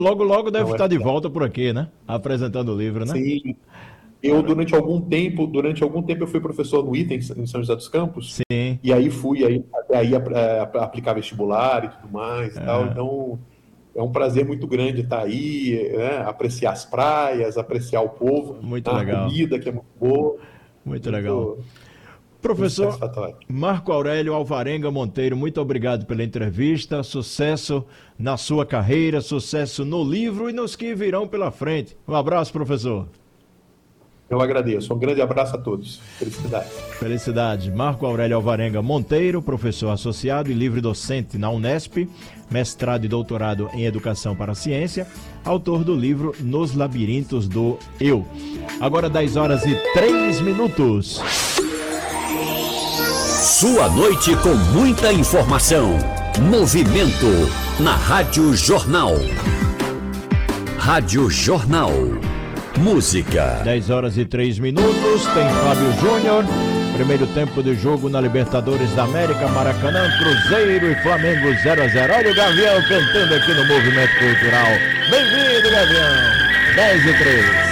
Logo, logo deve Não é estar de fácil. volta por aqui, né? Apresentando o livro, né? Sim, eu durante algum tempo eu fui professor no ITA em São José dos Campos, Sim. e aí fui aí, até aí aplicar vestibular e tudo mais e tal. Ah, Então é um prazer muito grande estar aí, né? Apreciar as praias, apreciar o povo, muito a legal. comida que é muito boa, Muito legal. muito, muito Professor satisfatório. Marco Aurélio Alvarenga Monteiro, muito obrigado pela entrevista. Sucesso na sua carreira, sucesso no livro e nos que virão pela frente. Um abraço, professor. Eu agradeço. Um grande abraço a todos. Felicidades. Felicidades. Marco Aurélio Alvarenga Monteiro, professor associado e livre docente na Unesp, mestrado e doutorado em Educação para a Ciência, autor do livro Nos Labirintos do Eu. Agora 10h03. Sua noite com muita informação. Movimento na Rádio Jornal. Rádio Jornal. Música. 10h03. Tem Fábio Júnior. Primeiro tempo de jogo na Libertadores da América, Maracanã, Cruzeiro e Flamengo 0x0. Olha o Gavião cantando aqui no Movimento Cultural. Bem-vindo, Gavião. 10h03.